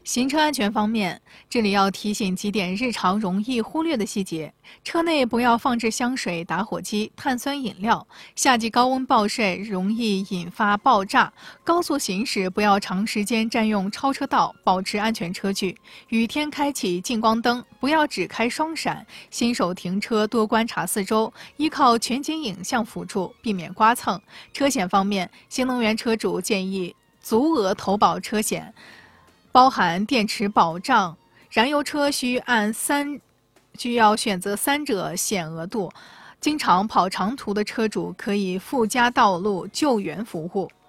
行车安全方面，这里要提醒几点日常容易忽略的细节：车内不要放置香水、打火机、碳酸饮料；夏季高温暴晒容易引发爆炸；高速行驶不要长时间占用超车道，保持安全车距；雨天开启近光灯，不要只开双闪；新手停车多观察四周，依靠全景影像辅助，避免刮蹭。车险方面，新能源车主建议足额投保车险。包含电池保障，燃油车需要选择3者险额度。经常跑长途的车主可以附加道路救援服务。